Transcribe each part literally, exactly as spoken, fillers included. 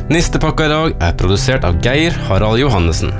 Nistepakka I dag er produsert av Geir Harald Johannessen.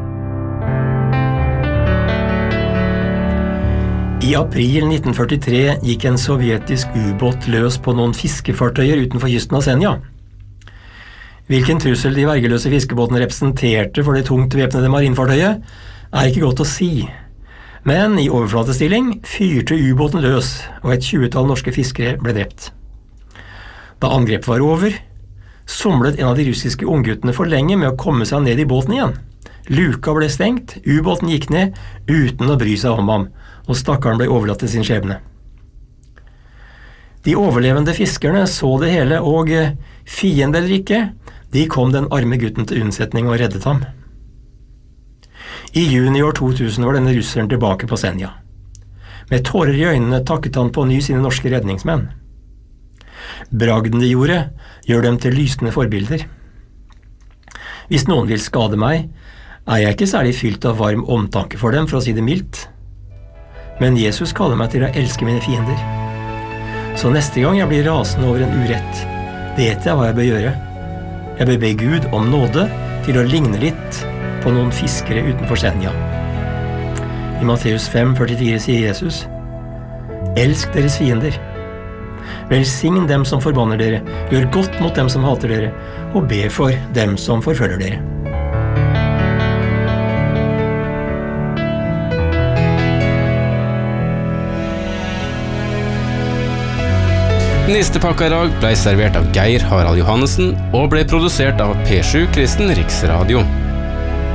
I april nitten førtitre gikk en sovjetisk ubåt løs på noen fiskefartøyer utenfor kysten av Senja. Hvilken trussel de vergeløse fiskebåtene representerte for det tungt væpnede marinfartøyet, er ikke godt å si. Men i overflatestilling fyrte ubåten løs, og et tjuetall norske fiskere ble drept. Da angrepet var over, somlet en av de russiske ungguttene for lenge med å komme seg ned i båten igjen. Luka ble stengt, ubåten gikk ned uten å bry seg om ham, og stakkaren ble overlatt til sin skjebne. De overlevende fiskerne så det hele, og fiende eller ikke, de kom den arme gutten til unnsetning og reddet ham. I juni år to tusen var denne russeren tilbake på Senja. Med tårer I øynene takket han på ny sine norske redningsmenn. Bragden de gjorde, gjør dem til lysende forbilder. Hvis noen vil skade meg, er jeg ikke særlig fylt av varm omtanke for dem, for å si det mildt. Men Jesus kaller meg til å elske mine fiender. Så neste gang jeg blir rasende over en urett, vet jeg hva jeg bør gjøre. Jeg bør be Gud om nåde til å ligne litt på noen fiskere utenfor Senja. I Matteus fem førtifire sier Jesus: Elsk deres fiender. Velsign dem som forbanner dere, gjør godt mot dem som hater dere, og be for dem som forfølger dere. Nistepakka I dag ble servert av Geir Harald Johannessen og ble produsert av P sju Kristen Riksradio.